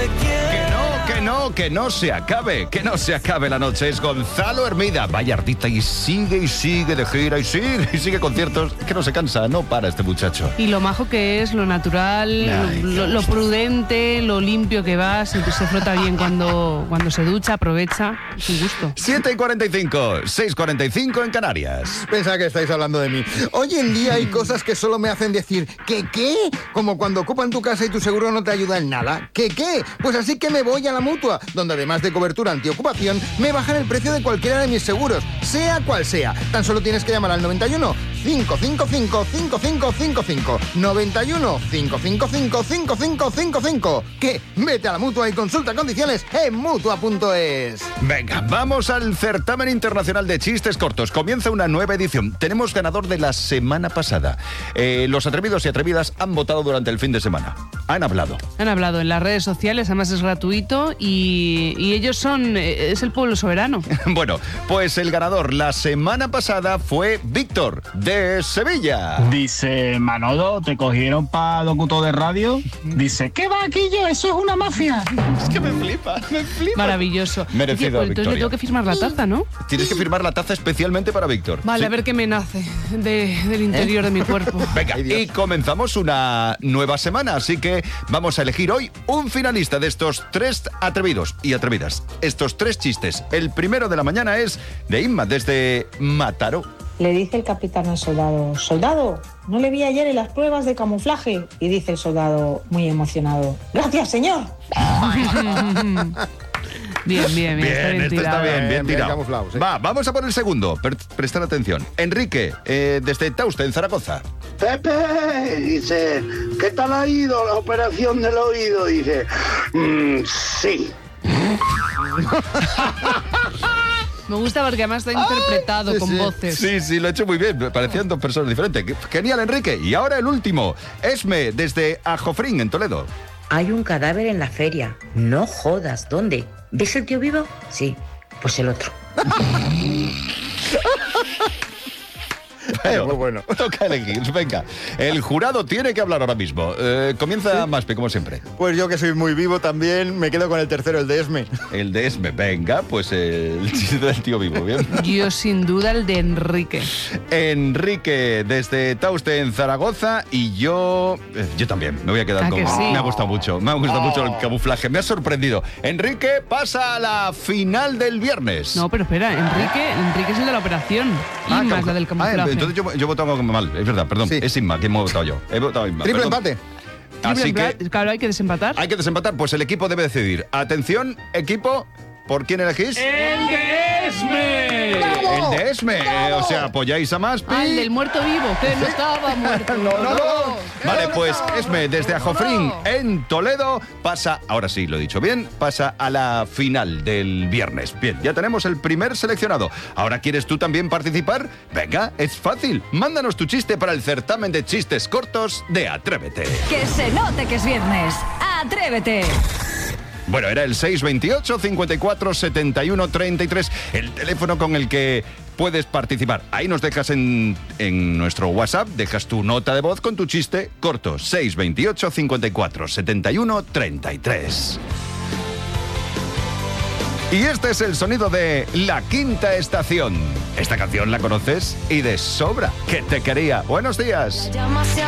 Que no se acabe la noche. Es Gonzalo Hermida. Vaya artista, y sigue de gira, y sigue conciertos. Que no se cansa, no para este muchacho. Y lo majo que es, lo natural, lo prudente, lo limpio que va, se frota bien cuando se ducha, aprovecha, es un gusto. 7:45, 6:45 en Canarias. Pensaba que estáis hablando de mí. Hoy en día hay cosas que solo me hacen decir ¿qué? Como cuando ocupan tu casa y tu seguro no te ayuda en nada. ¿Qué? Pues así que me voy a la Mutua, donde además de cobertura antiocupación, me bajan el precio de cualquiera de mis seguros, sea cual sea. Tan solo tienes que llamar al 91 555 5555. 91 555 5555. ¿Qué? Vete a la Mutua y consulta condiciones en Mutua.es. Venga, vamos al certamen internacional de chistes cortos. Comienza una nueva edición. Tenemos ganador de la semana pasada. Los atrevidos y atrevidas han votado durante el fin de semana. Han hablado en las redes sociales, además es gratuito y ellos es el pueblo soberano. Bueno, pues el ganador la semana pasada fue Víctor, de Sevilla. Dice, Manolo, ¿te cogieron para locutor de radio? Dice, ¿qué va aquí yo? Eso es una mafia. Es que me flipa. Maravilloso. Merecido, pues, entonces le tengo que firmar la taza, ¿no? Tienes que firmar la taza especialmente para Víctor. Vale, ¿sí? A ver qué me nace del interior de mi cuerpo. Venga, y comenzamos una nueva semana, así que vamos a elegir hoy un finalista de estos 3 atrevidos y atrevidas. Estos 3 chistes. El primero de la mañana es de Inma, desde Mataró. Le dice el capitán al soldado, soldado, no le vi ayer en las pruebas de camuflaje. Y dice el soldado, muy emocionado, gracias, señor. Bien, Esto está bien tirado. camuflado, sí. Vamos a por el segundo. Prestad atención. Enrique, desde Tauste, en Zaragoza. Pepe, dice, ¿qué tal ha ido la operación del oído? Dice, sí. Me gusta porque además está interpretado con voces. Sí, lo he hecho muy bien. Parecían 2 personas diferentes. Genial, Enrique. Y ahora el último. Esme, desde Ajofrín, en Toledo. Hay un cadáver en la feria. No jodas, ¿dónde? ¿Ves el tío vivo? Sí, pues el otro. Muy bueno. Toca elegir, venga. El jurado tiene que hablar ahora mismo. Comienza Maspi, como siempre. Pues yo, que soy muy vivo también, me quedo con el tercero, el de Esme. El de Esme, venga, pues el chiste del tío vivo, ¿bien? Yo sin duda el de Enrique. Enrique, desde Tauste, en Zaragoza, y yo también, me voy a quedar con... Sí? Me ha gustado mucho el camuflaje, me ha sorprendido. Enrique pasa a la final del viernes. No, pero espera, Enrique es el de la operación. Inma es la del camuflaje. Entonces yo he votado algo mal, es verdad, perdón. Sí. Es Inma, que hemos votado yo. He votado Inma. Triple perdón. empate. Así que, claro, hay que desempatar. Hay que desempatar, pues el equipo debe decidir. Atención, equipo, ¿por quién elegís? ¡El de Esme! El de Esme, o sea, apoyáis a Maspi. El del muerto vivo, que no estaba muerto. No. Vale, pues Esme, desde Ajofrín, en Toledo, pasa, ahora sí, lo he dicho bien, pasa a la final del viernes. Bien, ya tenemos el primer seleccionado. ¿Ahora quieres tú también participar? Venga, es fácil. Mándanos tu chiste para el certamen de chistes cortos de Atrévete. Que se note que es viernes. ¡Atrévete! Bueno, era el 628 54 71 33, el teléfono con el que puedes participar. Ahí nos dejas en nuestro WhatsApp, dejas tu nota de voz con tu chiste corto. 628 54 71 33. Y este es el sonido de La Quinta Estación. Esta canción la conoces y de sobra, que te quería. Buenos días.